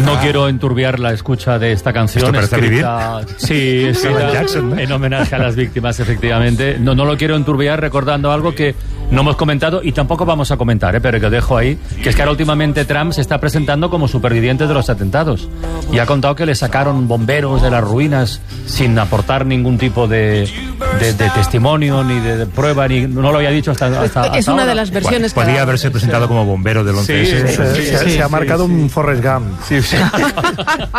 No quiero enturbiar la escucha de esta canción. ¿Esto parece escrita, sí, escrita Jackson, ¿no? En homenaje a las víctimas, efectivamente. No lo quiero enturbiar recordando algo que no hemos comentado y tampoco vamos a comentar, pero que dejo ahí, que es que ahora últimamente Trump se está presentando como superviviente de los atentados y ha contado que le sacaron bomberos de las ruinas sin aportar ningún tipo de testimonio ni de prueba, ni no lo había dicho hasta es una ahora. de las versiones. Podría haberse presentado como bombero del 11S. Se ha marcado un Forrest Gump. Sí.